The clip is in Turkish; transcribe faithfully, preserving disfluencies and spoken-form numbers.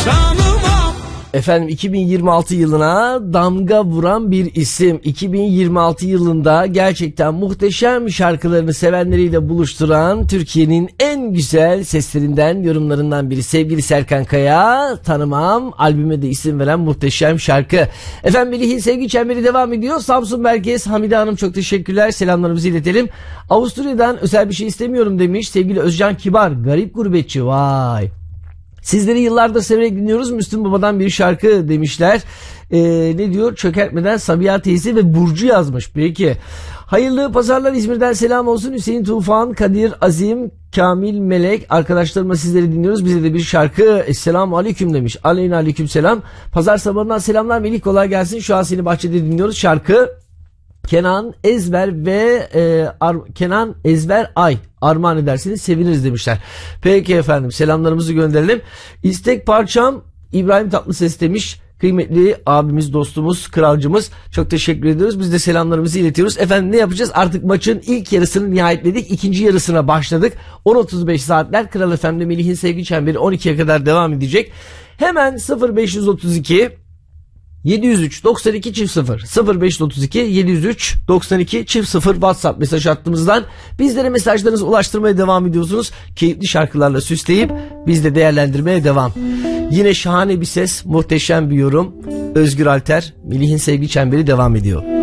tanımam. Efendim iki bin yirmi altı yılına damga vuran bir isim. iki bin yirmi altı yılında gerçekten muhteşem şarkılarını sevenleriyle buluşturan Türkiye'nin en güzel seslerinden, yorumlarından biri. Sevgili Serkan Kaya, Tanımam albüme de isim veren muhteşem şarkı. Efendim Melih'in Sevgi Çemberi devam ediyor. Samsun Merkez Hamide Hanım çok teşekkürler. Selamlarımızı iletelim. Avusturya'dan özel bir şey istemiyorum demiş sevgili Özcan Kibar. Garip gurbetçi, vay. Sizleri yıllardır severek dinliyoruz. Müslüm Baba'dan bir şarkı demişler. Ee, ne diyor? Çökertmeden Sabiha teyze ve Burcu yazmış. Peki. Hayırlı pazarlar, İzmir'den selam olsun. Hüseyin Tufan, Kadir, Azim, Kamil, Melek. Arkadaşlarıma sizleri dinliyoruz. Bize de bir şarkı. Esselamu aleyküm demiş. Aleyna aleyküm selam. Pazar sabahından selamlar. Melih kolay gelsin. Şu an seni bahçede dinliyoruz. Şarkı Kenan Ezber ve e, Ar- Kenan Ezber Ay armağan ederseniz seviniriz demişler. Peki efendim, selamlarımızı gönderelim. İstek parçam İbrahim Tatlıses demiş. Kıymetli abimiz, dostumuz, kralcımız, çok teşekkür ediyoruz. Biz de selamlarımızı iletiyoruz. Efendim ne yapacağız? Artık maçın ilk yarısını nihayetledik. İkinci yarısına başladık. on otuz beş saatler Kral F M'de Melih'in Sevgi Çemberi on ikiye kadar devam edecek. Hemen sıfır beş otuz iki yedi yüz üç doksan iki çift sıfır sıfır beş otuz iki yedi yüz üç doksan iki çift sıfır WhatsApp mesaj hattımızdan bizlere mesajlarınızı ulaştırmaya devam ediyorsunuz. Keyifli şarkılarla süsleyip biz de değerlendirmeye devam. Yine şahane bir ses, muhteşem bir yorum. Özgür Alter, Melih'in Sevgi Çemberi devam ediyor.